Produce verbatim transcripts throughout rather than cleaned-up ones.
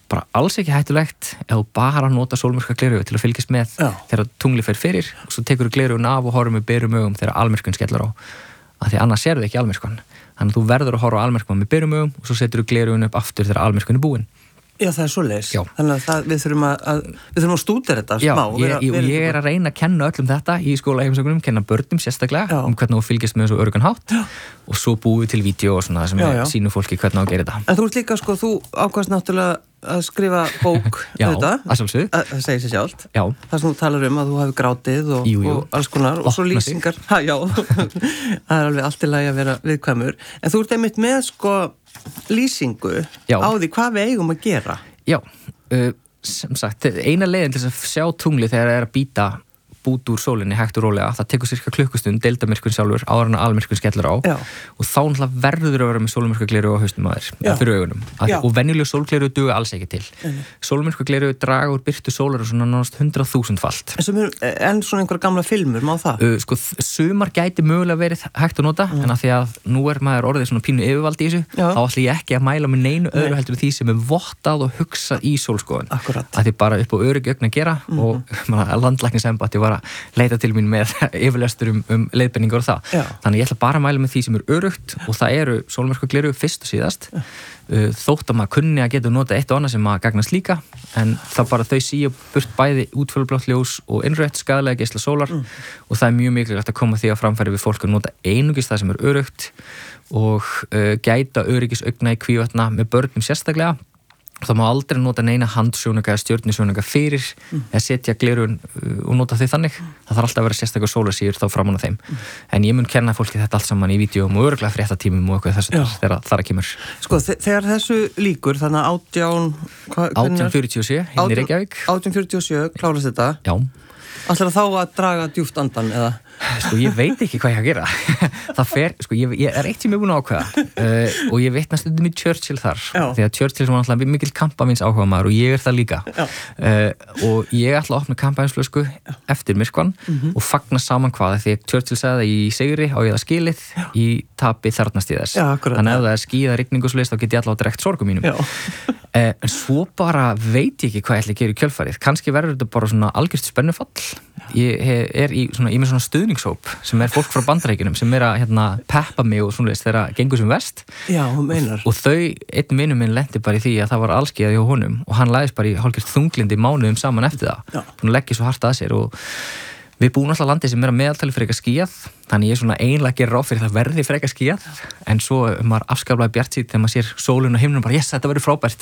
bara alls ekki hættulegt ef þú bara nota sólmyrkva gleraugu til að fylgjast með Já. þegar tungli fer fyrir og svo tekur þú gleraugun af og horfum með berum augum þegar almyrkvinn skellir á af því annars sérðu ekki almyrkvann þannig að þú verður að horfa á almyrkvann með berum augum og svo setur þú gleraugun upp aftur þegar almyrkvinn er búinn Já, það er svoleiðis. Þannig að það, við þurfum að, að við þurfum að stúdera þetta Já, smá. Já, ég, ég, ég er að reyna að kenna öllum þetta í skólaheimsóknum, kenna börnum sérstaklega já. um hvernig þú fylgjast með þessu öruggan hátt já. og svo búið til vídeo og svona sem við sýnum fólki hvernig á að gera þetta. En þú ert líka, sko, þú ákvaðst náttúrulega að skrifa bók Já, þetta. að sjálfsögðu. Það segir sér sjálft. Já. Það sem þú talar um að þú hafi grátið og, jú, jú. og alls konar og svo lýsingar. Ha, já, það er alveg allt í lagi að vera viðkvæmur. En þú ert einmitt með, sko, lýsingu já. á því hvað við eigum að gera. Já, uh, sem sagt, eina leiðin til að sjá tungli þegar það er að býta bút úr sólinni hægt og rólega, það tekur cirka klukkustund deildarmyrkvinn sjálfur, áður en að almyrkvinn skellur á Já. og þá náttúrulega verður að vera með sólmyrkvagleru á haustum að þér, fyrir augunum að, og venjuleg sólgleru duga alls ekki til mm. sólmyrkvagleru draga úr byrtu sólar og svona náttúrulega hundrað þúsund falt En, er, en svona einhverja gamla filmur, má það? Uh, sko, sumar gæti mögulega verið hægt að nota, mm. en að því að nú er maður orðið svona pínu yfirvaldi í þessu, Já. þá ætla ég ekki að mæla með neinu öðru Nei. heldur því sem er vottað og hugsað í sólskoðun að því bara upp á öryggi ögn að gera mm. og landlæknisembætti var að leita til mín með yfirlestur um, um leiðbenningar og það. Já. Þannig ég ætla bara að mæla með því sem er örugt og það eru sólmyrkvagleru fyrst og síðast. Uh, þótt að maður kunni að geta nota eitt og annað sem maður gagnast líka en það bara þau síu burt bæði útfjólublátt ljós og innrautt skaðlega geisla sólar mm. og það er mjög mikilvægt að koma því að framfæri við fólk að nota einungis það sem er örugt og uh, gæta öryggis augna í hvívetna með börnum sérstaklega. Það má aldrei nota neina handsjónuga eða stjörnisjónuga fyrir mm. eða setja glerun og nota þau þannig. Það þarf alltaf að vera sérstaklega sólarsýður þá framan á þeim. Mm. En ég mun kenna fólki þetta allt saman í vídeóm og örugglega fréttatímum og eitthvað þess að þegar það kemur. Sko, þegar þessu líkur, þannig að átján... átján fjörutíu og sjö, hinn í Reykjavík. átján fjörutíu og sjö, klárast þetta? Já. Ætlar þá að draga djúpt andan, eða? Sko, ég veit ekki hvað ég að gera. Það fer, sko, ég, ég er eitt sem ég er búin að ákveða uh, og ég vitna stundum í Churchill þar. Já. Því að Churchill var náttúrulega mikil kampavins áhuga maður og ég er það líka. Uh, og ég ætla að opna kampavinsflösku eftir myrkvann mm-hmm. og fagna saman hvaða því að Churchill sagði að í sigri á ég það skilið, Já. í tapi þarnast ég þess. Já, akkurat. Þannig að ef það er skíða rigning og svo leist þá get ég alltaf direkt sorgum mínum. uh, en svo bara veit ég ekki hvað ég ætla að gera í kjölfarið. Kannski verður þetta bara svona algjört spennufall. Ég er í svona, ég með svona stuðningshóp sem er fólk frá Bandaríkjunum sem er að hérna, peppa mig og svona þegar það gengur sem vest. Já, hún meinar. Og þau, einn vinur minn lendi bara í því að það var allskeiða hjá honum og hann læðist bara í hálfgjört þunglindi mánuðum saman eftir það. Já. Búin að leggja svo hart að sér og við búum alltaf landið sem er að meðaltali frekar skýjað, þannig ég er svona einlega að gera ráð fyrir það verði frekar skýjað, en svo maður afskaplega bjartsýnn þegar maður sér sólun og himnum bara, yes, þetta verður frábært.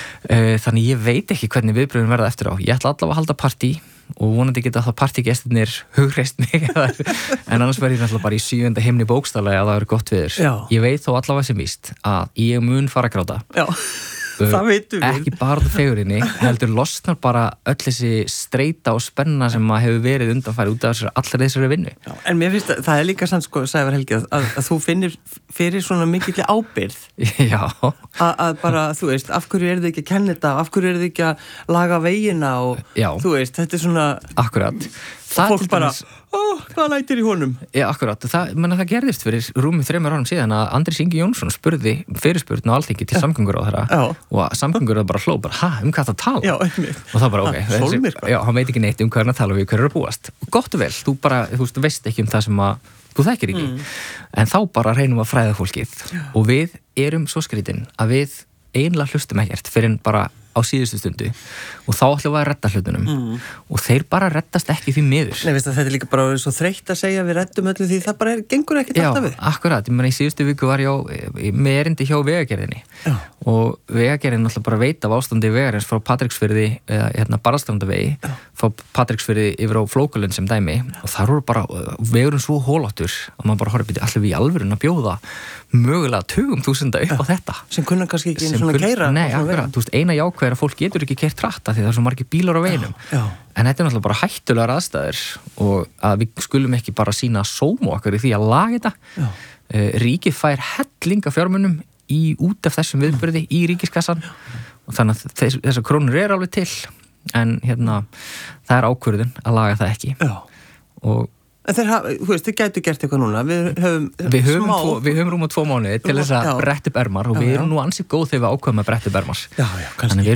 Þannig ég veit ekki hvernig viðbröðin verða eftir á. Ég ætla allavega að halda partí og vonandi geta það partígestirnir hugreist mig, en annars verður ég náttúrulega bara í sjöunda himni bókstaflega að það eru gott viður. Já. Ég veit þó allavega sem víst að ég mun fara að gráta. Já. Það veitum við. Ekki bara út af fegurðinni, heldur losnar bara öll þessi streita og spenna sem maður hefur verið undanfæri út af þessari allir þessari vinnu. Já, en mér finnst að það er líka sann, sko, Sævar Helgi, að, að þú finnir fyrir svona mikill ábyrgð. Já. Að, að bara, þú veist, af hverju er þið ekki að kenna þetta, af hverju er þið ekki að laga vegina og, Já. Þú veist, þetta er svona... Akkurat. Það fólk bara, ó, hvað lætir í honum? Já, akkurat, það, menna, það gerðist fyrir rúmum þremur árum síðan að Andrés Ingi Jónsson spurði fyrirspurn á Alþingi til samgönguráðherra og samgönguráð bara hló, bara, ha, um hvað það tala? Já, einmitt. Og það bara, ok, ha, þessi, já, hann veit ekki neitt um hvað hann að tala og við hverju er að búast. Og gott og vel, þú bara, þú veist, veist ekki um það sem að þú þekkir ekki. Mm. En þá bara reynum að fræða fólkið já. Og við erum svo skrítin að við einlega hlustum ekkert fyrir en bara á síðustu stundu og þá ætlum við að redda hlutunum mm. og þeir bara reddast ekki því miður. Nei, veist að þetta er líka bara svo þreytt að segja við reddum öllu því það bara er, gengur ekkert alltaf við. Já, akkurat, ég meina í síðustu viku var ég á, með erindi hjá Vegagerðinni Já. Og Vegagerðin alltaf bara veit af ástandi vegarins frá Patreksfirði eða hérna Barðastrandavegi frá Patreksfirði yfir á Flókalund sem dæmi og þar voru bara vegurinn svo hóláttur og maður bara horfði allir við í alvörun að bjóða mögulega tugum þúsunda upp á þetta sem kunna kannski ekki einu svona keyra. Nei, akkurat, þú veist, eina jákvæð er að fólk getur ekki keyrt hratt því það er svo margir bílar á veginum já, já. En þetta er náttúrulega bara hættulegar aðstæður og að við skulum ekki bara sýna sómu okkar í því að laga þetta uh, ríkið fær hellinga fjármunum í út af þessum viðburði í ríkiskassan já. Og þannig að þess, þessar krónur er alveg til en hérna, það er ákvörðun að laga það ekki já. Og En þeir, þú veist, þið gætu gert eitthvað núna, við höfum Við höfum, smá... tvo, við höfum rúm á tvo mánuði til þess að bretta upp ermar og já, við erum nú ansið góð þegar við ákveðum að bretta upp ermar. Já, já, kannski.